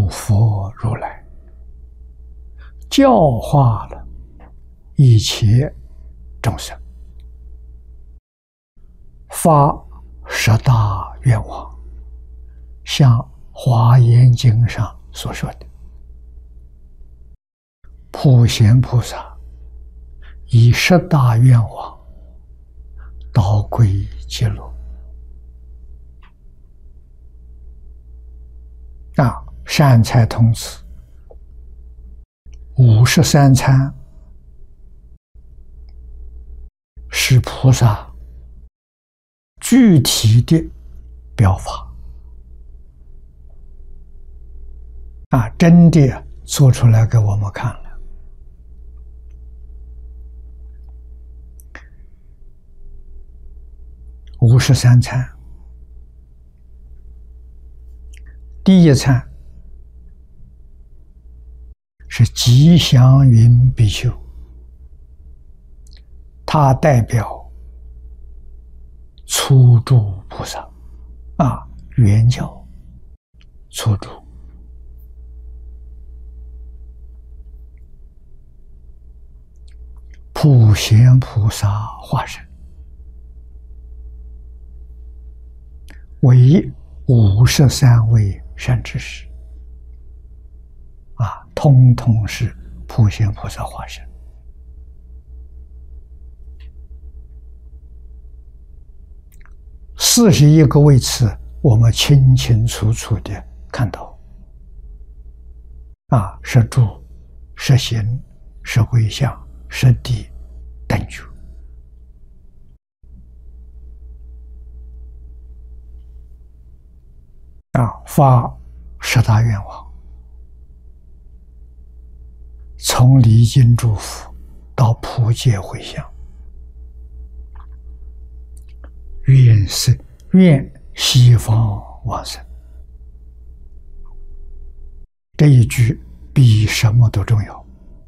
诸佛如来教化了一切众生，发十大愿望，像《华严经》上所说的，普贤菩萨以十大愿望导归极乐。善财童子53参是菩萨具体的表法真的做出来给我们看了。53参，第一参是吉祥云比丘，他代表初住菩萨原教初住。普贤菩萨化身为53位善知识通通是普贤菩萨化身。41个位次我们清清楚楚的看到是住、是行、是回向、是地等觉。发十大愿望，从礼敬祝福到普界回向，愿西方往生。这一句比什么都重要。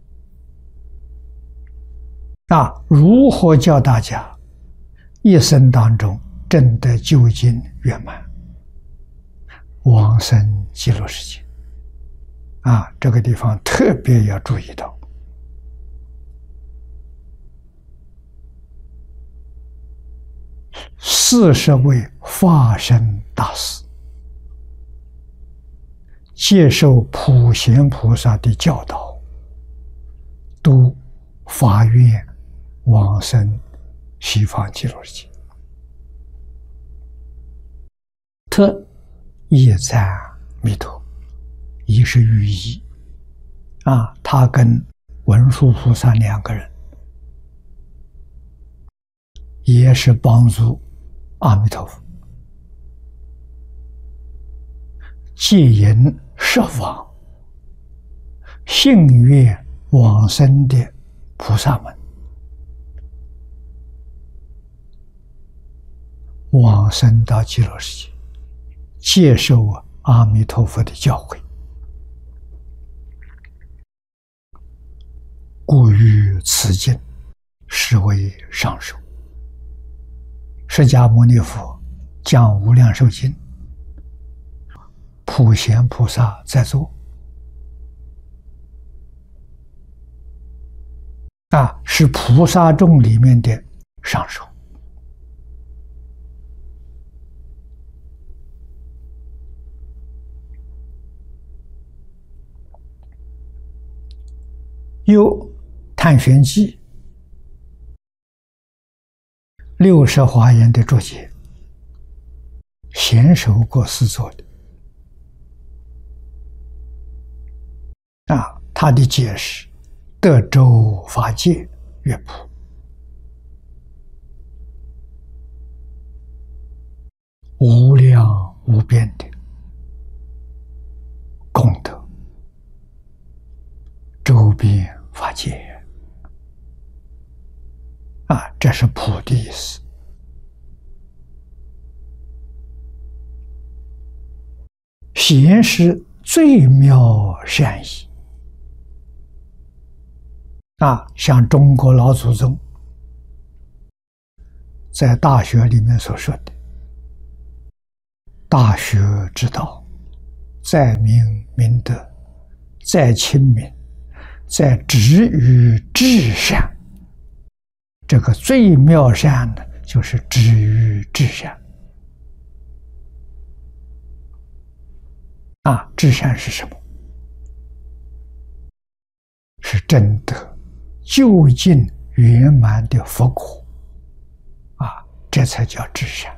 如何教大家一生当中证得究竟圆满，往生极乐世界这个地方特别要注意到。40位化身大士接受普贤菩萨的教导，都发愿往生西方极乐世界，特意赞弥陀，一是寓意他跟文殊菩萨2个人也是帮助阿弥陀佛戒淫设法信愿往生的菩萨们，往生到极乐世界，接受阿弥陀佛的教诲，故于此经实为上首。释迦牟尼佛讲无量寿经，普贤菩萨在座是菩萨众里面的上首。有探玄记60华严的注解，贤首过师做的他的解释德州法界乐谱，无量无边的功德，周边法界这是普的意思。贤是最妙善意像中国老祖宗在大学里面所说的，大学之道，在明明德，再亲民，再止于至善。这个最妙善呢，就是止于至善。至善是什么？是真德究竟圆满的佛果，这才叫至善。